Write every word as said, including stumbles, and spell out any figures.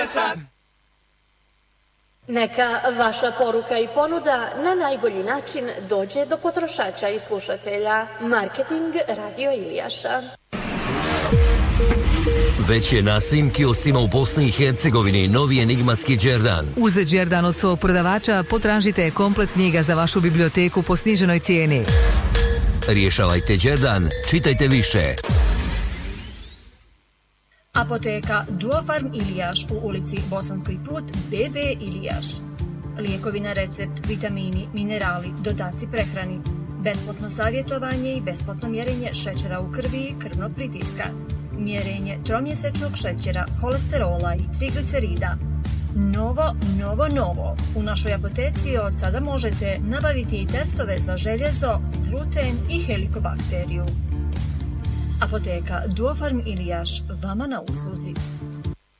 Neka vaša poruka i ponuda na najbolji način dođe do potrošača i slušatelja. Marketing Radio Ilijaša. Već je na svim kioscima u Bosni i Hercegovini novi enigmatski Đerdan. Uz Đerdan od svog prodavača potražite komplet knjiga za vašu biblioteku po sniženoj cijeni. Rješavajte Đerdan, čitajte više. Apoteka Duofarm Ilijaš u ulici Bosanski put B B Ilijaš. Lijekovi na recept, vitamini, minerali, dodaci prehrani, besplatno savjetovanje i besplatno mjerenje šećera u krvi i krvnog pritiska, mjerenje tromjesečnog šećera, holesterola i triglicerida. Novo, novo, novo. U našoj apoteci od sada možete nabaviti i testove za željezo, gluten i helikobakteriju. Apoteka Duofarm Ilijaš, vama na usluzi.